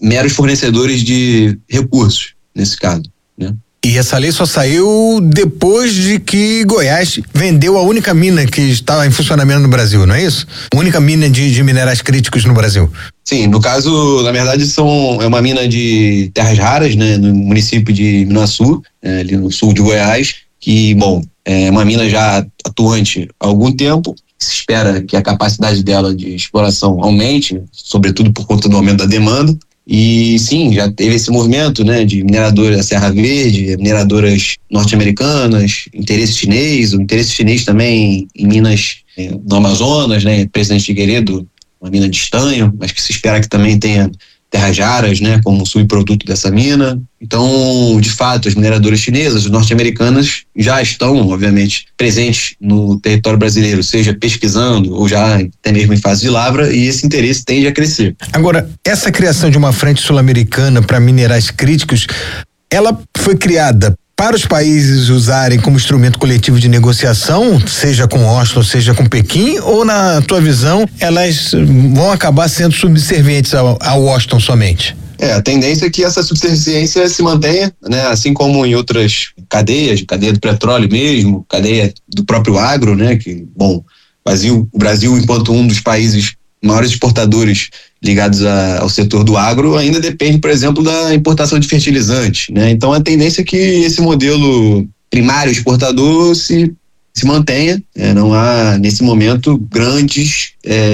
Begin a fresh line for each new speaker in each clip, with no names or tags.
meros fornecedores de recursos, nesse caso, né?
E essa lei só saiu depois de que Goiás vendeu a única mina que estava em funcionamento no Brasil, não é isso? A única mina de minerais críticos no Brasil.
Sim, no caso, na verdade, é uma mina de terras raras, né, no município de Minaçu, ali no sul de Goiás, que, bom, é uma mina já atuante há algum tempo. Se espera que a capacidade dela de exploração aumente, sobretudo por conta do aumento da demanda. E sim, já teve esse movimento, né, de mineradoras da Serra Verde, mineradoras norte-americanas, interesse chinês, o interesse chinês também em minas no Amazonas, né, Presidente Figueiredo, uma mina de estanho, mas que se espera que também tenha terras raras, né, como subproduto dessa mina. Então, de fato, as mineradoras chinesas, as norte-americanas, já estão, obviamente, presentes no território brasileiro, seja pesquisando ou já até mesmo em fase de lavra, e esse interesse tende a crescer.
Agora, essa criação de uma frente sul-americana para minerais críticos, ela foi criada para os países usarem como instrumento coletivo de negociação, seja com Washington, seja com Pequim, ou na tua visão, elas vão acabar sendo subservientes ao Washington somente?
A tendência é que essa subserviência se mantenha, né? Assim como em outras cadeias, cadeia do petróleo mesmo, cadeia do próprio agro, né? Que, bom, o Brasil, enquanto um dos países maiores exportadores ligados ao setor do agro, ainda depende, por exemplo, da importação de fertilizantes, né? Então a tendência é que esse modelo primário exportador se mantenha, não há nesse momento grandes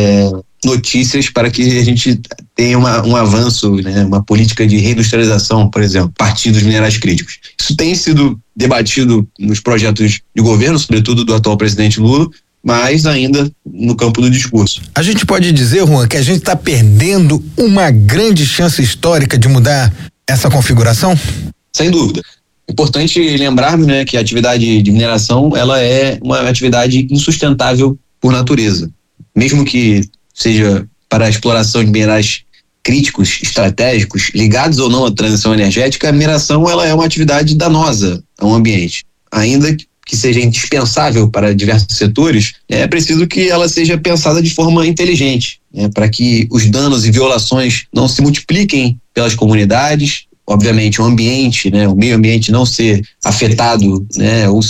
notícias para que a gente tenha um avanço, né? Uma política de reindustrialização, por exemplo, a partir dos minerais críticos. Isso tem sido debatido nos projetos de governo, sobretudo do atual presidente Lula, mas ainda no campo do discurso.
A gente pode dizer, Juan, que a gente está perdendo uma grande chance histórica de mudar essa configuração?
Sem dúvida. Importante lembrarmos, né, que a atividade de mineração, ela é uma atividade insustentável por natureza. Mesmo que seja para a exploração de minerais críticos, estratégicos, ligados ou não à transição energética, a mineração ela é uma atividade danosa ao ambiente. Ainda que seja indispensável para diversos setores, é preciso que ela seja pensada de forma inteligente, né, para que os danos e violações não se multipliquem pelas comunidades. Obviamente o ambiente, né, o meio ambiente não ser afetado, né, ou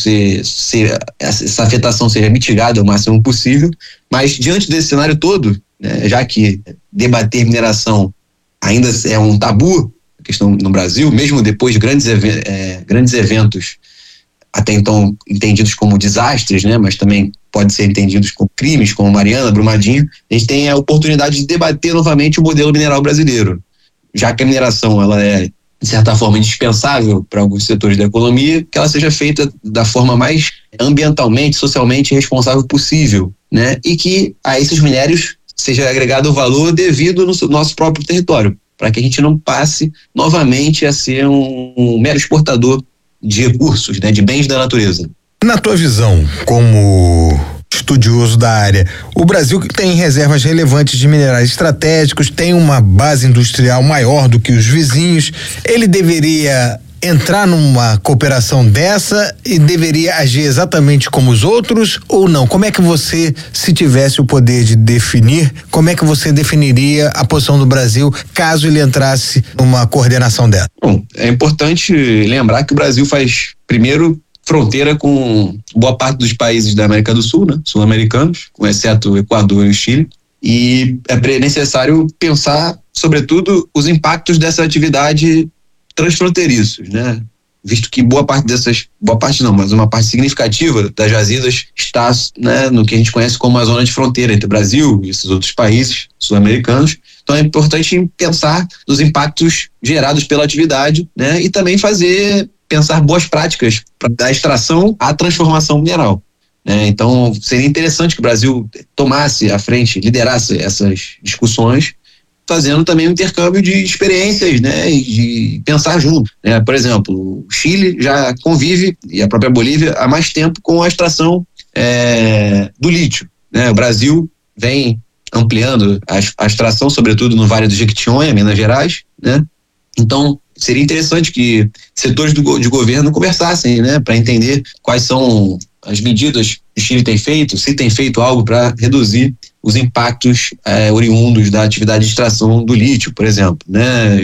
essa afetação seja mitigada o máximo possível, mas diante desse cenário todo, né, já que debater mineração ainda é um tabu, questão no Brasil, mesmo depois de grandes eventos até então entendidos como desastres, né, mas também pode ser entendidos como crimes, como Mariana, Brumadinho, a gente tem a oportunidade de debater novamente o modelo mineral brasileiro, já que a mineração ela é de certa forma indispensável para alguns setores da economia, que ela seja feita da forma mais ambientalmente, socialmente responsável possível, né, e que a esses minérios seja agregado o valor devido no nosso próprio território, para que a gente não passe novamente a ser um mero exportador de recursos, né, de bens da natureza.
Na tua visão, como estudioso da área, o Brasil tem reservas relevantes de minerais estratégicos, tem uma base industrial maior do que os vizinhos, ele deveria entrar numa cooperação dessa e deveria agir exatamente como os outros ou não? Como é que você, se tivesse o poder de definir, como é que você definiria a posição do Brasil caso ele entrasse numa coordenação dessa?
Bom, é importante lembrar que o Brasil faz, primeiro, fronteira com boa parte dos países da América do Sul, né, sul-americanos, com exceto o Equador e o Chile, e é necessário pensar, sobretudo, os impactos dessa atividade transfronteiriços, né? Visto que uma parte significativa das jazidas está, né, no que a gente conhece como a zona de fronteira entre o Brasil e esses outros países sul-americanos. Então é importante pensar nos impactos gerados pela atividade, né, e também pensar boas práticas da extração à transformação mineral, né? Então seria interessante que o Brasil tomasse à frente, liderasse essas discussões, fazendo também um intercâmbio de experiências, né, e de pensar junto, né? Por exemplo, o Chile já convive, e a própria Bolívia, há mais tempo com a extração do lítio, né? O Brasil vem ampliando a extração, sobretudo no Vale do Jequitinhonha, Minas Gerais, né? Então seria interessante que setores de governo conversassem, né, para entender quais são as medidas que o Chile tem feito, se tem feito algo para reduzir os impactos oriundos da atividade de extração do lítio, por exemplo, né?